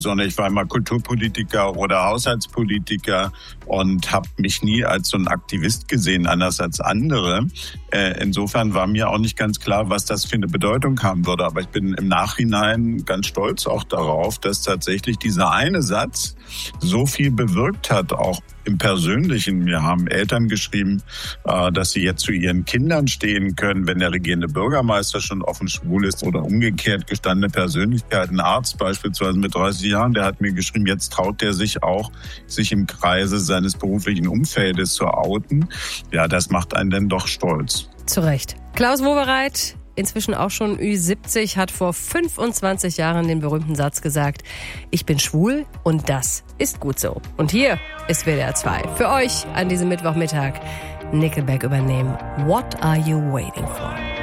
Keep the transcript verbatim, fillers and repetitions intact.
sondern ich war immer Kulturpolitiker oder Haushaltspolitiker und habe mich nie als so ein Aktivist gesehen, anders als andere. Äh, insofern war mir auch nicht ganz klar, was das für eine Bedeutung haben würde. Aber ich bin im Nachhinein ganz stolz auch darauf, dass tatsächlich dieser eine Satz so viel bewirkt hat, auch im Persönlichen. Mir haben Eltern geschrieben, äh, dass sie jetzt zu ihren Kindern stehen können, wenn der regierende Bürgermeister schon offen schwul ist oder umgekehrt gestandene Persönlichkeit. Ein Arzt beispielsweise mit dreißig Jahren, der hat mir geschrieben, jetzt traut der sich auch, sich im Kreise seines beruflichen Umfeldes zu outen. Ja, das macht einen dann doch stolz. Zu Recht. Klaus Wowereit, inzwischen auch schon Ü siebzig, hat vor fünfundzwanzig Jahren den berühmten Satz gesagt: Ich bin schwul und das ist gut so. Und hier ist W D R zwei. Für euch an diesem Mittwochmittag Nickelback übernehmen. What are you waiting for?